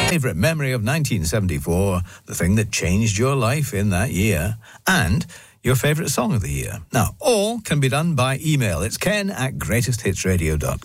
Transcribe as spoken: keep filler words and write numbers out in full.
favourite memory of nineteen seventy-four, the thing that changed your life in that year, and your favourite song of the year. Now, all can be done by email. It's ken at greatest hits radio dot com.